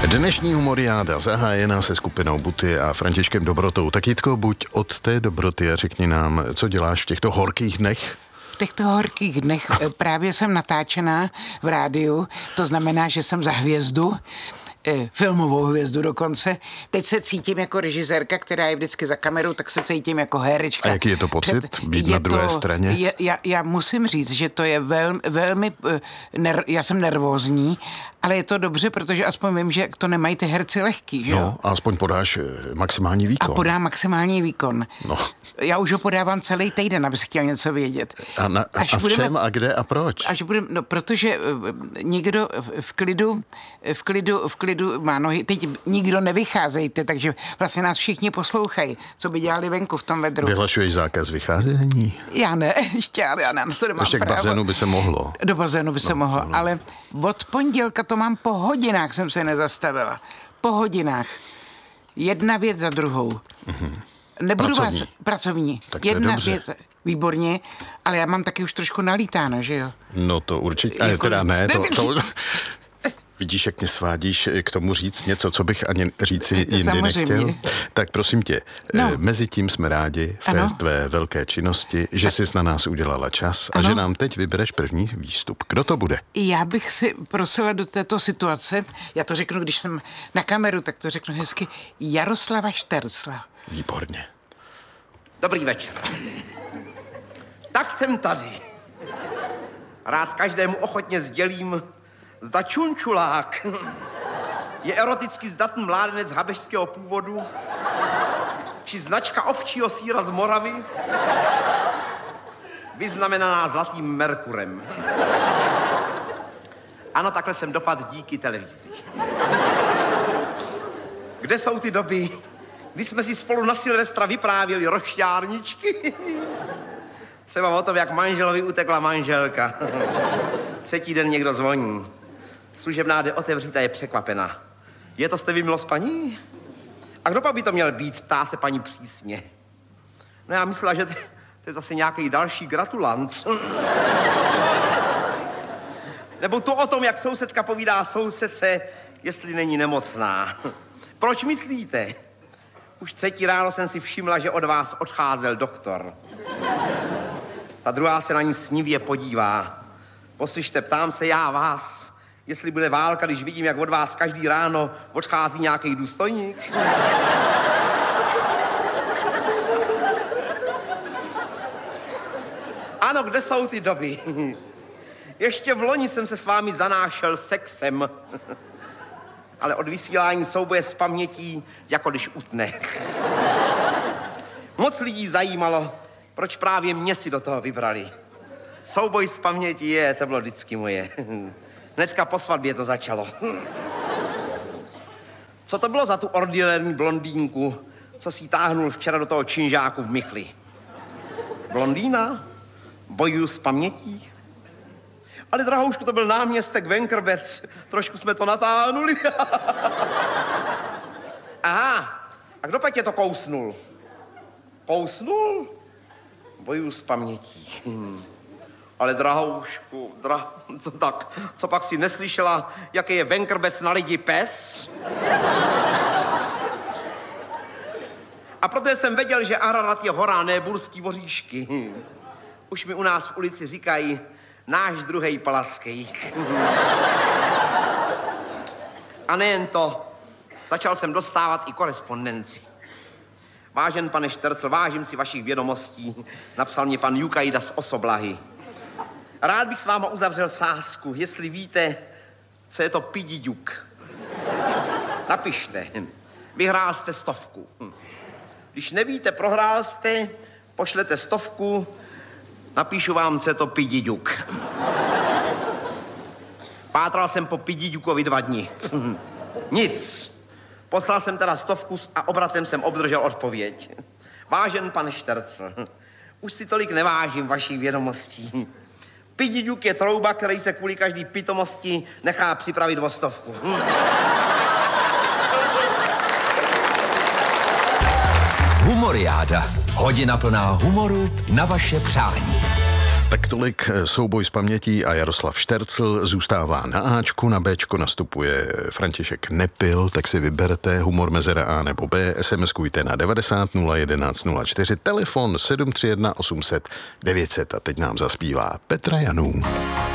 Dnešní humoriáda zahájená se skupinou Buty a Františkem Dobrotou. Tak Jitko, buď od té dobroty a řekni nám, co děláš v těchto horkých dnech? V těchto horkých dnech právě jsem natáčená v rádiu, to znamená, že jsem za hvězdu, filmovou hvězdu dokonce. Teď se cítím jako režisérka, která je vždycky za kamerou, tak se cítím jako herečka. A jaký je to pocit, být na druhé straně? Já musím říct, že to je velmi, já jsem nervózní, ale je to dobře, protože aspoň vím, že to nemají ty herci lehký, že jo? No, a aspoň podáš maximální výkon. A podám maximální výkon. No. Já už ho podávám celý týden, abys chtěl něco vědět. A v čem a kde a proč? Protože někdo v klidu má nohy, teď nikdo nevycházejte, takže vlastně nás všichni poslouchají, co by dělali venku v tom vedru. Vyhlašuješ zákaz vycházení? Já ne, já na to nemám ještě právo. Ještě k bazénu by se mohlo. Do bazénu by se mohlo, ale od pondělka to mám po hodinách, jsem se nezastavila. Po hodinách. Jedna věc za druhou. Mm-hmm. Nebudu pracovní. Tak jedna věc, výborně, ale já mám taky už trošku nalítáno, že jo? No to určitě, teda ne, to... Vidíš, jak mě svádíš k tomu říct něco, co bych ani říci jindy samozřejmě nechtěl. Tak prosím tě, mezi tím jsme rádi v té tvé velké činnosti, že jsi na nás udělala čas a že nám teď vybereš první výstup. Kdo to bude? Já bych si prosila do této situace, já to řeknu, když jsem na kameru, tak to řeknu hezky, Jaroslava Štercla. Výborně. Dobrý večer. Tak jsem tady. Rád každému ochotně sdělím, zda čunčulák je eroticky zdatný mládenec habežského původu, či značka ovčího sýra z Moravy, vyznamenaná zlatým Merkurem. Ano, takhle jsem dopadl díky televizi. Kde jsou ty doby, kdy jsme si spolu na Silvestra vyprávěli rošťárničky? Třeba o tom, jak manželovi utekla manželka. Třetí den někdo zvoní. Služebná jde otevřít a je překvapená. Je to jste vy, milost paní? A kdo pak by to měl být, ptá se paní přísně. No já myslela, že to je zase nějaký další gratulant. Nebo to o tom, jak sousedka povídá sousedce, jestli není nemocná. Proč myslíte? Už třetí ráno jsem si všimla, že od vás odcházel doktor. Ta druhá se na ní snivě podívá. Poslyšte, ptám se já vás, jestli bude válka, když vidím, jak od vás každý ráno odchází nějaký důstojník. Ano, kde jsou ty doby? Ještě v loni jsem se s vámi zanášel sexem. Ale od vysílání souboje s pamětí, jako když utne. Moc lidí zajímalo, proč právě mě si do toho vybrali. Souboj s pamětí to bylo vždycky moje. Hnedka po svatbě to začalo. Co to bylo za tu ordinární blondýnku, co si táhnul včera do toho činžáku v Michli? Blondýna? Bojuju s pamětí? Ale drahoušku, to byl náměstek Venkrbec. Trošku jsme to natáhnuli. Aha, a kdo pak tě to kousnul? Kousnul? Bojuju s pamětí. Ale drahoušku, co pak si neslyšela, jaký je Venkrbec na lidi pes? A protože jsem věděl, že Ararat je hora, ne burský voříšky. Už mi u nás v ulici říkají náš druhej Palacký. A nejen to, začal jsem dostávat i korespondenci. Vážen pane Štercl, vážím si vašich vědomostí, napsal mě pan Jukajda z Osoblahy. Rád bych s váma uzavřel sázku, jestli víte, co je to pidiďuk. Napište. Vyhrál jste 100. Když nevíte, prohrál jste, pošlete 100, napíšu vám, co je to pidiďuk. Pátral jsem po pidiďukovi 2 dny. Nic. Poslal jsem teda 100 a obratem jsem obdržel odpověď. Vážen pan Štercl, už si tolik nevážím vašich vědomostí. Pidiďuk je trouba, který se kvůli každý pitomosti nechá připravit o 100. Humoriáda. Hodina plná humoru na vaše přání. Tak tolik souboj s pamětí a Jaroslav Štercl zůstává na Ačku, na Bčku nastupuje František Nepil, tak si vyberte humor mezera A nebo B, SMS-kujte na 90 011 04, telefon 731 800 900 a teď nám zaspívá Petra Janů.